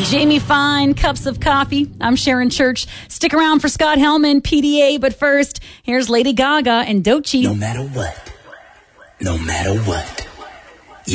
Jamie Fine, Cups of Coffee. I'm Sharon Church. Stick around for Scott Hellman, PDA. But first, here's Lady Gaga and Doechii. No matter what. No matter what.